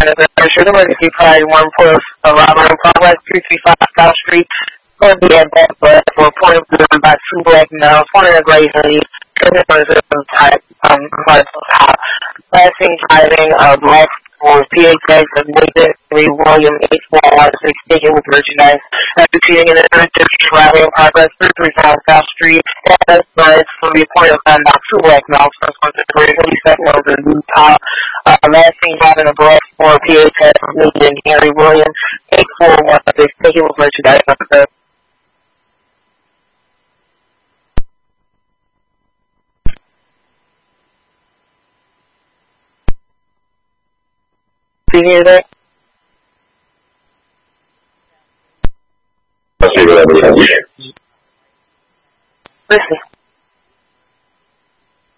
Sure, emergency fire, one plus robbery in progress, 335 South Street. Going to be at that bus for a point of delivery by two black males, one in a gray hoodie, type, top. Last seen driving a black for PHX of Nathan 3 William 8416 ticket with merchandise. After seeing in the third district robbery in progress, 335 South Street. That bus will be a point of time by two black males, first one to the gray hoodie, second one to the blue top. Last seen driving a black for PHX of Nathan Henry William 8416 ticket with merchandise. Do you hear that? Let's see what